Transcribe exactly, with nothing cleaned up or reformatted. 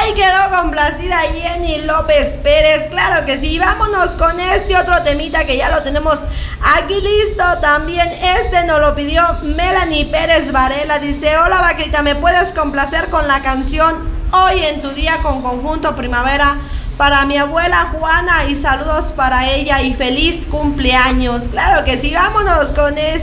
Ahí quedó complacida Jenny López Pérez, claro que sí. Vámonos con este otro temita que ya lo tenemos aquí listo. También este nos lo pidió Melanie Pérez Varela. Dice: hola Vaquita, ¿me puedes complacer con la canción Hoy en tu día con Conjunto Primavera para mi abuela Juana? Y saludos para ella y feliz cumpleaños. Claro que sí, vámonos con este